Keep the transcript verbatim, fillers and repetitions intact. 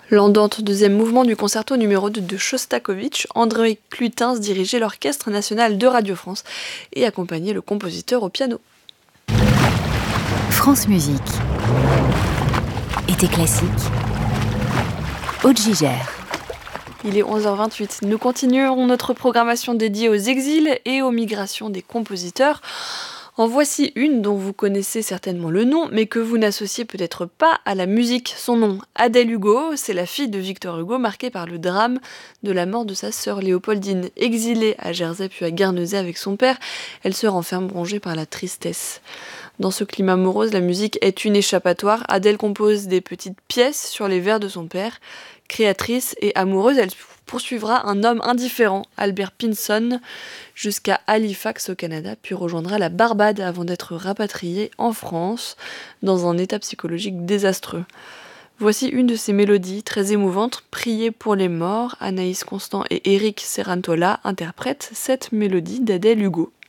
L'andante deuxième mouvement du concerto numéro deux de Chostakovitch, André Clutins dirigeait l'Orchestre national de Radio France et accompagnait le compositeur au piano. France Musique. Été classique. Aude Gigère. Il est onze heures vingt-huit. Nous continuons notre programmation dédiée aux exils et aux migrations des compositeurs. En voici une dont vous connaissez certainement le nom, mais que vous n'associez peut-être pas à la musique. Son nom, Adèle Hugo, c'est la fille de Victor Hugo, marquée par le drame de la mort de sa sœur Léopoldine. Exilée à Jersey puis à Guernesey avec son père, elle se renferme rongée par la tristesse. Dans ce climat morose, la musique est une échappatoire. Adèle compose des petites pièces sur les vers de son père. Créatrice et amoureuse, elle poursuivra un homme indifférent, Albert Pinson, jusqu'à Halifax au Canada, puis rejoindra la Barbade avant d'être rapatriée en France, dans un état psychologique désastreux. Voici une de ces mélodies très émouvantes, Prier pour les morts. Anaïs Constant et Éric Serrantola interprètent cette mélodie d'Adèle Hugo.